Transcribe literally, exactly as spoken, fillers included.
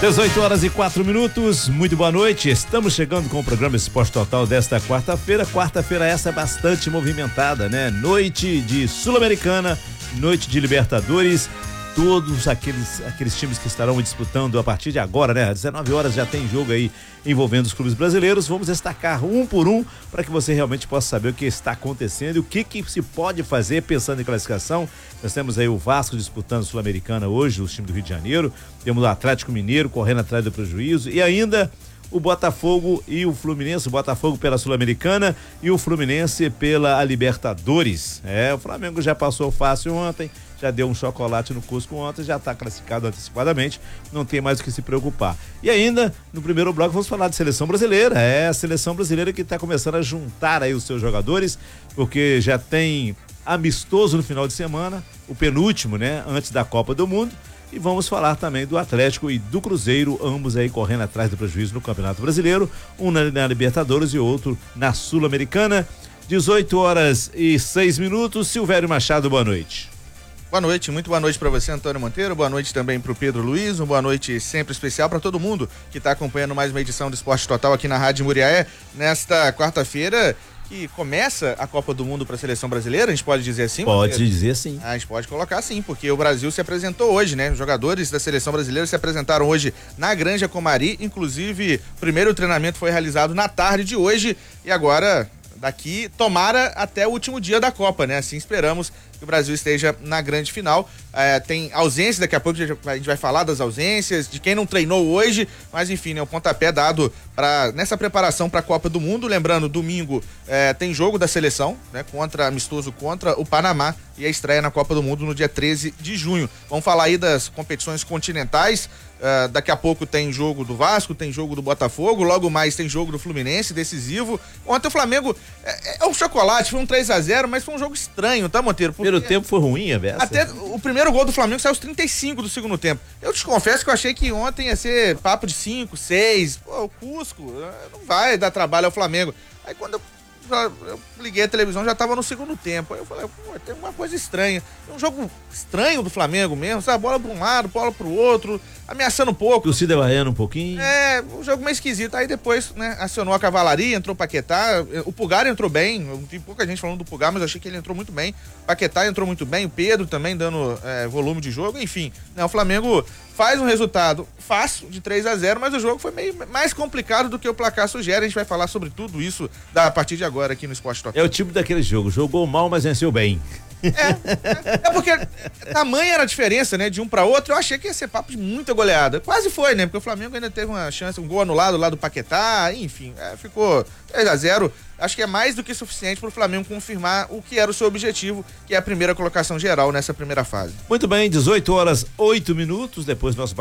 dezoito horas e quatro minutos, muito boa noite. Estamos chegando com o programa Esporte Total desta quarta-feira. Quarta-feira essa bastante movimentada, né? Noite de Sul-Americana, noite de Libertadores. Todos aqueles, aqueles times que estarão disputando a partir de agora, né? Às dezenove horas já tem jogo aí envolvendo os clubes brasileiros. Vamos destacar um por um para que você realmente possa saber o que está acontecendo e o que, que se pode fazer pensando em classificação. Nós temos aí o Vasco disputando a Sul-Americana hoje, o time do Rio de Janeiro. Temos o Atlético Mineiro correndo atrás do prejuízo e ainda o Botafogo e o Fluminense, o Botafogo pela Sul-Americana e o Fluminense pela Libertadores. É, o Flamengo já passou fácil ontem, já deu um chocolate no Cusco ontem, já está classificado antecipadamente, não tem mais o que se preocupar. E ainda, no primeiro bloco, vamos falar de seleção brasileira. É a seleção brasileira que está começando a juntar aí os seus jogadores, porque já tem amistoso no final de semana, o penúltimo, né, antes da Copa do Mundo. E vamos falar também do Atlético e do Cruzeiro, ambos aí correndo atrás do prejuízo no Campeonato Brasileiro, um na, na Libertadores e outro na Sul-Americana. dezoito horas e seis minutos. Silvério Machado, boa noite. Boa noite, muito boa noite para você, Antônio Monteiro, boa noite também para o Pedro Luiz, uma boa noite sempre especial para todo mundo que está acompanhando mais uma edição do Esporte Total aqui na Rádio Muriaé, nesta quarta-feira, que começa a Copa do Mundo para a seleção brasileira, a gente pode dizer assim? Pode porque... dizer sim. A gente pode colocar sim, porque o Brasil se apresentou hoje, né? Os jogadores da seleção brasileira se apresentaram hoje na Granja Comari, inclusive o primeiro treinamento foi realizado na tarde de hoje e agora daqui tomara até o último dia da Copa, né? Assim esperamos que o Brasil esteja na grande final. É, tem ausência, daqui a pouco a gente vai falar das ausências, de quem não treinou hoje, mas enfim, né, o pontapé dado pra, nessa preparação para a Copa do Mundo. Lembrando, domingo é, tem jogo da seleção, né, contra amistoso contra o Panamá e a estreia na Copa do Mundo no dia treze de junho. Vamos falar aí das competições continentais. Uh, daqui a pouco tem jogo do Vasco, tem jogo do Botafogo, logo mais tem jogo do Fluminense, decisivo. Ontem o Flamengo é, é um chocolate, foi um três a zero, mas foi um jogo estranho, tá, Monteiro? Porque primeiro tempo foi ruim, a beça. Até o primeiro gol do Flamengo saiu aos trinta e cinco do segundo tempo. Eu te confesso que eu achei que ontem ia ser papo de cinco, seis, pô, o Cusco não vai dar trabalho ao Flamengo. Aí quando eu eu liguei a televisão, já tava no segundo tempo. Aí eu falei, pô, tem uma coisa estranha. É um jogo estranho do Flamengo mesmo, sabe? Bola pra um lado, bola pro outro, ameaçando um pouco. Torcida baiana um pouquinho. É, um jogo meio esquisito. Aí depois, né, acionou a cavalaria, entrou o Paquetá. O Pulgar entrou bem. Tem pouca gente falando do Pulgar, mas eu achei que ele entrou muito bem. O Paquetá entrou muito bem. O Pedro também dando é, volume de jogo. Enfim, né, o Flamengo faz um resultado fácil de três a zero, mas o jogo foi meio mais complicado do que o placar sugere. A gente vai falar sobre tudo isso da, a partir de agora aqui no Esporte Total. É o tipo daquele jogo, jogou mal, mas venceu bem. É, é, é porque tamanha era a diferença, né, de um pra outro. Eu achei que ia ser papo de muita goleada. Quase foi, né, porque o Flamengo ainda teve uma chance, um gol anulado lá do Paquetá, enfim, é, ficou três a zero. Acho que é mais do que suficiente para o Flamengo confirmar o que era o seu objetivo, que é a primeira colocação geral nessa primeira fase. Muito bem, dezoito horas, oito minutos, depois do nosso